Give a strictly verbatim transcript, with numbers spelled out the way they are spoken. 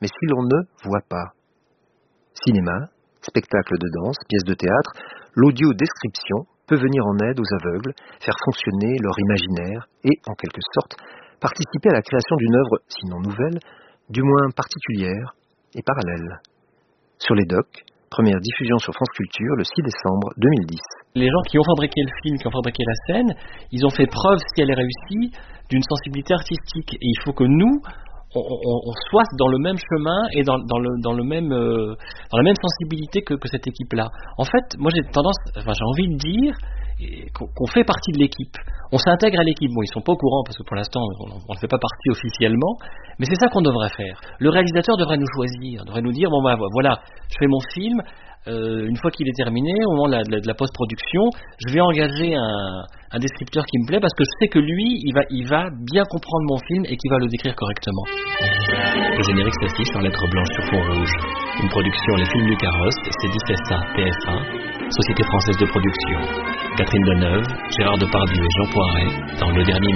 mais si l'on ne voit pas. Cinéma, spectacle de danse, pièce de théâtre, l'audio-description peut venir en aide aux aveugles, faire fonctionner leur imaginaire et, en quelque sorte, participer à la création d'une œuvre, sinon nouvelle, du moins particulière et parallèle. Sur les docs, première diffusion sur France Culture le six décembre deux mille dix. Les gens qui ont fabriqué le film, qui ont fabriqué la scène, ils ont fait preuve, si elle est réussie, d'une sensibilité artistique. Et il faut que nous, on, on, on soit dans le même chemin et dans, dans, le, dans, le même, euh, dans la même sensibilité que, que cette équipe-là. En fait, moi j'ai tendance, enfin, j'ai envie de dire qu'on, qu'on fait partie de l'équipe. On s'intègre à l'équipe. Bon, ils sont pas au courant parce que pour l'instant, on ne fait pas partie officiellement, mais c'est ça qu'on devrait faire. Le réalisateur devrait nous choisir, devrait nous dire, bon ben voilà, je fais mon film, euh, une fois qu'il est terminé, au moment de la, de la, de la post-production, je vais engager un, un descripteur qui me plaît parce que je sais que lui, il va, il va bien comprendre mon film et qu'il va le décrire correctement. Le générique s'affiche en lettres blanches sur fond rouge. Une production Les Films du Carrosse, C dix S A T F un, Société française de production. Catherine Deneuve, Gérard Depardieu et Jean Poiret dans Le Dernier